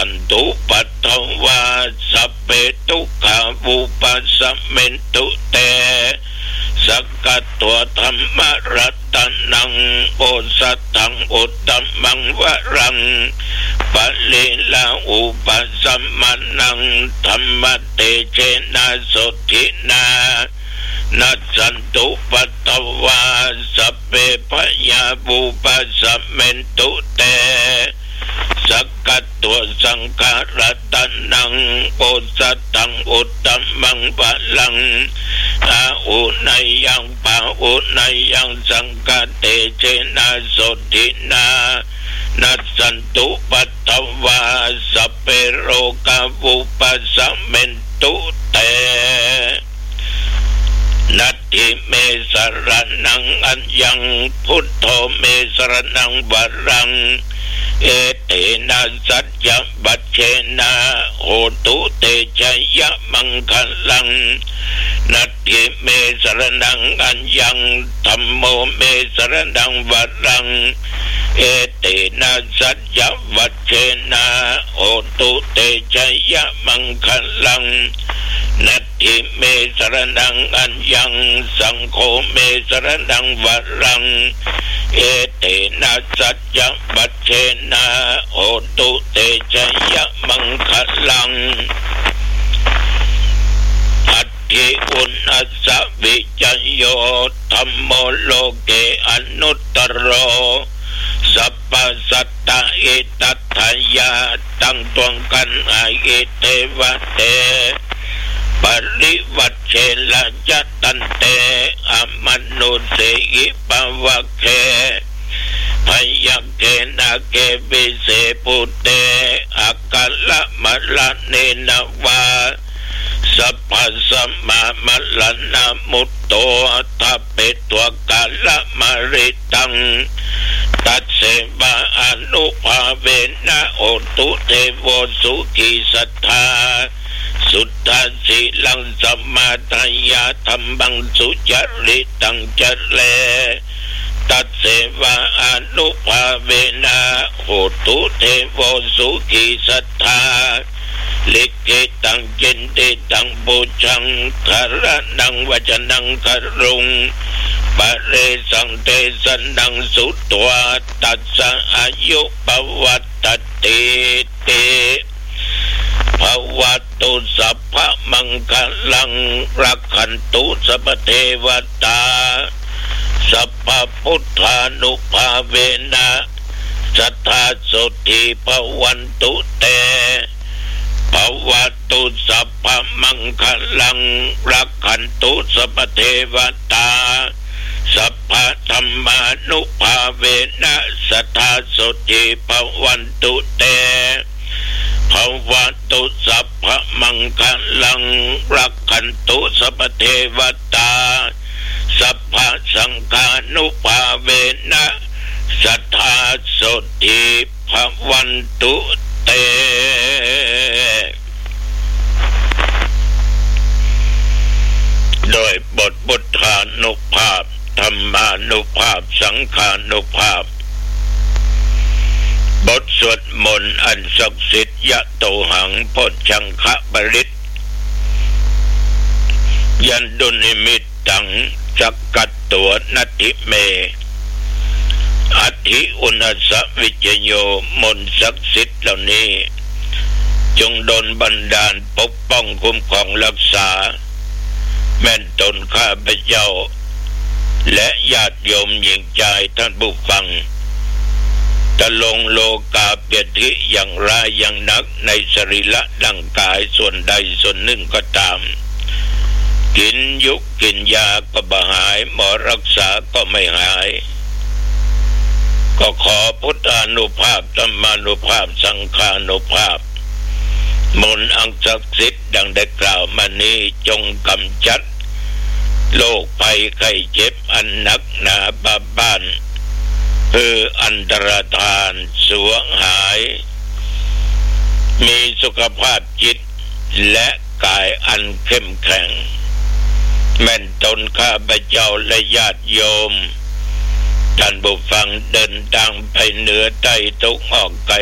สันตุปัตถวาสัพเพทุกขาวุปัสสะเมนตุเตสักกัตตัวธรรมรัตนังโอสัตถังอุตตมังวรังปะเลลาอุปัสสมานังธรรมเตเจนะสุทินานัสสันตุปัตถวาสัพเพพยาวุปัสสะเมนตุเตสักกัตตัวสังขารตันังโอสัตตังอุตตมังวรังอาอุนัยยังปะอุนัยยังสังฆเตเจนะสุทินานัสสันตุปัตถวาสัพเพโรกาวุปัสสะเมนตุเตนัตถิเมสรนังอัญญังพุทโธเมสรนังวรังเอเตนะสัจจบัจเจนะโหตุเตชัยมังคลังนัตถิเมสรนังอัญญังธัมโมเมสรนังวรังเอเตนะสัจจบัจเจนะโหตุเตชัยมังคลังนัตถิเมสรนังอัญญังสังโฆเมสรนังวรังเอเตนะสัจจบัจเจนะโหตุเตชัยมังคลังอัตถิอุณัสสะวิจโยธัมโมโลเกอนุตตโรสัพพสัตตะเอตัตถยาตั้งตวงกันอาเอเทวะเตปริวัตเชลจัตตันเตอมนุเสหิปวะเคพยัคเกนะเกวิเสปุเตอากัลละมะละเนนะวาสัพพสัมมามะละนะมุตโตทัพเปตัวกัลละมะริตังตัสเสวะอนุภาเวนะโอตุเทโวสุขิสัทธาสุทธาสีลังสัมมาทายาธัมมังสุจริตังจเลตัสเสวะอนุภาเวนะโหตุเทโวสุขิสัทธาลิขิตังจินติตังปุชังคารนังวจนังคารุงปะเรสังเตสันนังสุตวาตัสสะอายุปวัตติเตภวัตุสัพพมังคลังรักขันตุสัพเทวตาสัพพพุทธานุภาเวนะสัทธาสุติภวันตุเตภวัตุสัพพมังคลังรักขันตุสัพเทวตาสัพพธรรมานุภาเวนะสัทธาสุติภวันตุเตภวัตุสัพพมังคลังรักขันตุสัพเทวตาสัพพสังฆานุภาเวนะสัทธาสุติภวันตุเตโดยบทพุทธานุภาพธรรมานุภาพสังฆานุภาพบทสวดมนต์อันศักดิ์สิทธิ์ยะโตหังโพชฌังคะปริตยันดุนิมิตตังจักกัตตัวนัตถิเมอัตถิอุณัสสะวิจโยมนต์ศักดิ์สิทธิ์เหล่านี้จงดลบันดาลปกป้องคุ้มครองรักษาแม่นตนข้าพเจ้าและญาติโยมหญิงใจท่านผู้ฟังตะลงโลกาเปติอย่างร้ายอย่างนักในสรีระร่างกายส่วนใดส่วนหนึ่งก็ตามกินยุกกินยาก็บ่หายหมอรักษาก็ไม่หายก็ขอพุทธานุภาพธรรมานุภาพสังฆานุภาพมนต์อันศักดิ์สิทธิ์ดังได้กล่าวมานี้จงกำจัดโรคภัยไข้เจ็บอันหนักหนาบาบ้านคืออันตรธานสวงหายมีสุขภาพจิตและกายอันเข้มแข็งแม่นตนข้าพเจ้าและญาติโยมท่านผู้ฟังเดินทางไปเหนือใต้ตกออกไกล